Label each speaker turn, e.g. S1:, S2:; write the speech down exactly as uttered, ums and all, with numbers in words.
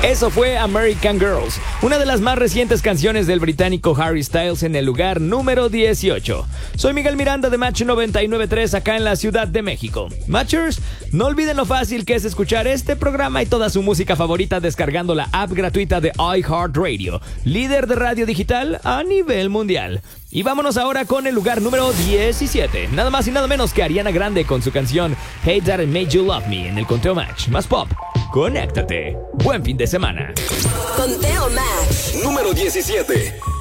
S1: Eso fue American Girls, una de las más recientes canciones del británico Harry Styles, en el lugar número dieciocho. Soy Miguel Miranda de Match noventa y nueve punto tres acá en la Ciudad de México. Matchers, no olviden lo fácil que es escuchar este programa y toda su música favorita descargando la app gratuita de iHeartRadio, líder de radio digital a nivel mundial. Y vámonos ahora con el lugar número diecisiete. Nada más y nada menos que Ariana Grande con su canción Hey That I Made You Love Me en el Conteo Match. Más pop, conéctate. Buen fin de semana.
S2: Conteo Match
S3: número diecisiete.